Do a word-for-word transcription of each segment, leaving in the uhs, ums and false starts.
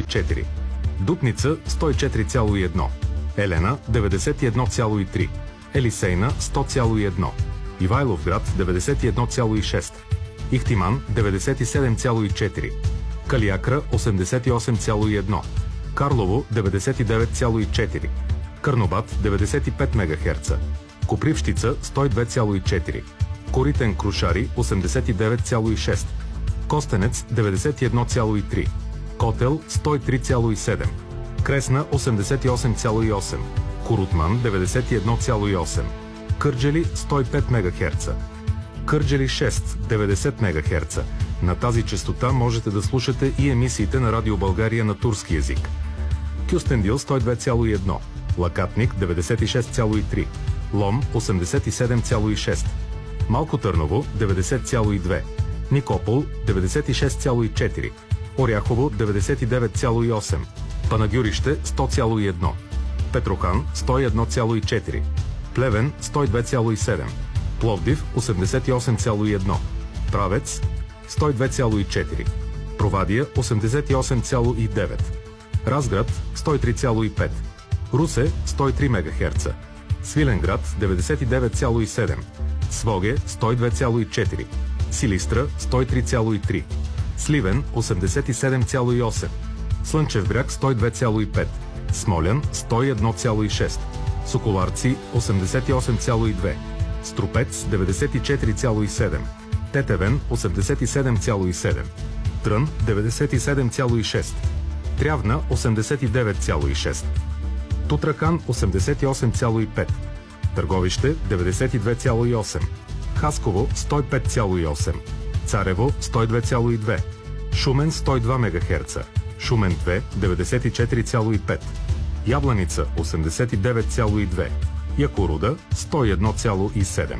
четири, Дупница сто и четири цяло и едно, Елена деветдесет и едно цяло и три, Елисейна сто цяло и едно, Ивайловград деветдесет и едно цяло и шест, Ихтиман деветдесет и седем цяло и четири, Калиакра осемдесет и осем цяло и едно, Карлово деветдесет и девет цяло и четири, Карнобат деветдесет и пет мегахерца, Копривщица сто и две цяло и четири, Коритен Крушари осемдесет и девет цяло и шест, Костенец деветдесет и едно цяло и три, Котел сто и три цяло и седем, Кресна осемдесет и осем цяло и осем, Корутман деветдесет и едно цяло и осем, Кърджали сто и пет мегахерца, Кърджали шест деветдесет мегахерца. На тази честота можете да слушате и емисиите на Радио България на турски език. Кюстендил сто и две цяло и едно, Лакатник деветдесет и шест цяло и три, Лом осемдесет и седем цяло и шест, Малко Търново деветдесет цяло и две, Никопол деветдесет и шест цяло и четири, Оряхово деветдесет и девет цяло и осем, Панагюрище сто цяло и едно, Петрохан сто и едно цяло и четири, Плевен сто и две цяло и седем, Пловдив осемдесет и осем цяло и едно, Правец сто и две цяло и четири, Провадия осемдесет и осем цяло и девет, Разград сто и три цяло и пет, Русе сто и три мегахерца, Свиленград деветдесет и девет цяло и седем, Своге сто и две цяло и четири, Силистра сто и три цяло и три, Сливен осемдесет и седем цяло и осем, Слънчев бряг сто и две цяло и пет, Смолян сто и едно цяло и шест, Соколарци осемдесет и осем цяло и две, Струпец деветдесет и четири цяло и седем, Тетевен осемдесет и седем цяло и седем, Трън деветдесет и седем цяло и шест, Трявна осемдесет и девет цяло и шест, Тутракан осемдесет и осем цяло и пет, Търговище деветдесет и две цяло и осем, Хасково сто и пет цяло и осем, Царево сто и две цяло и две, Шумен сто и два мегахерца, Шумен две деветдесет и четири цяло и пет, Ябланица осемдесет и девет цяло и две, Якоруда сто и едно цяло и седем.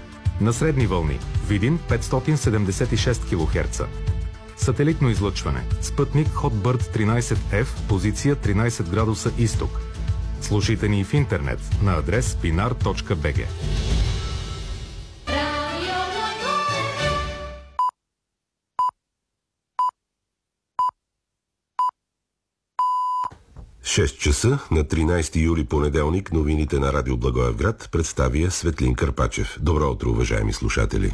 На средни вълни Видин петстотин седемдесет и шест килохерца. Сателитно излъчване. Спътник Hotbird тринайсет еф, позиция тринайсет градуса изток. Слушайте ни в интернет на адрес pinar точка би джи. шест часа на тринайсети юли, понеделник, новините на Радио Благоевград представя Светлин Карпачев. Добро утро, уважаеми слушатели!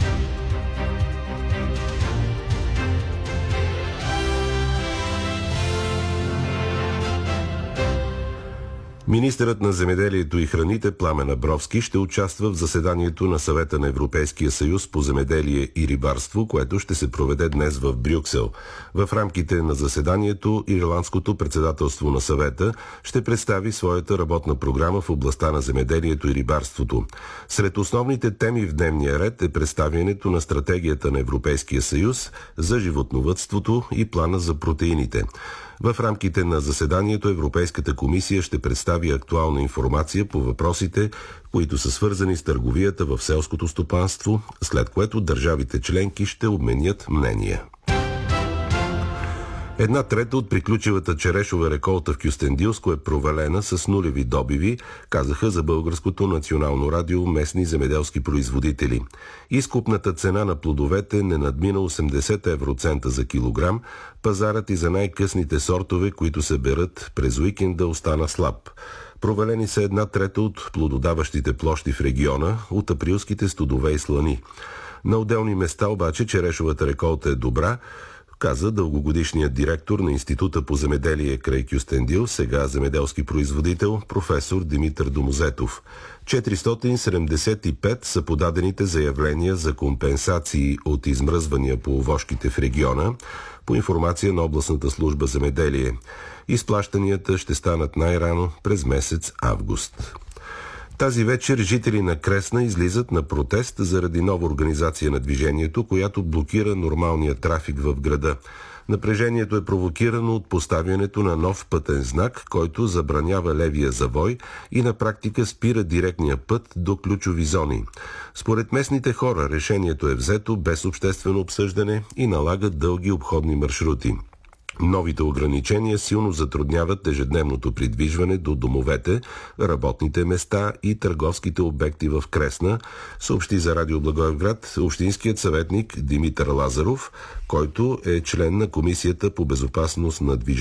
Министърът на земеделието и храните Пламен Абровски ще участва в заседанието на Съвета на Европейския съюз по земеделие и рибарство, което ще се проведе днес в Брюксел. В рамките на заседанието Ирландското председателство на Съвета ще представи своята работна програма в областта на земеделието и рибарството. Сред основните теми в дневния ред е представянето на стратегията на Европейския съюз за животновъдството и плана за протеините. В рамките на заседанието Европейската комисия ще представи актуална информация по въпросите, които са свързани с търговията в селското стопанство, след което държавите членки ще обменят мнения. Една трета от приключилата черешова реколта в Кюстендилско е провалена с нулеви добиви, казаха за Българското национално радио местни земеделски производители. Изкупната цена на плодовете не надмина осемдесет евроцента за килограм, пазарът и за най-късните сортове, които се берат през уикенда, остана слаб. Провалени са една трета от плододаващите площи в региона, от априлските студове и слани. На отделни места обаче черешовата реколта е добра, каза дългогодишният директор на Института по земеделие край Кюстендил, сега земеделски производител, професор Димитър Домозетов. четиристотин седемдесет и пет са подадените заявления за компенсации от измръзвания по овошките в региона, по информация на областната служба земеделие. Изплащанията ще станат най-рано през месец август. Тази вечер жители на Кресна излизат на протест заради нова организация на движението, която блокира нормалния трафик в града. Напрежението е провокирано от поставянето на нов пътен знак, който забранява левия завой и на практика спира директния път до ключови зони. Според местните хора решението е взето без обществено обсъждане и налага дълги обходни маршрути. Новите ограничения силно затрудняват ежедневното придвижване до домовете, работните места и търговските обекти в Кресна, съобщи за Радио Благоевград общинският съветник Димитър Лазаров, който е член на Комисията по безопасност на движението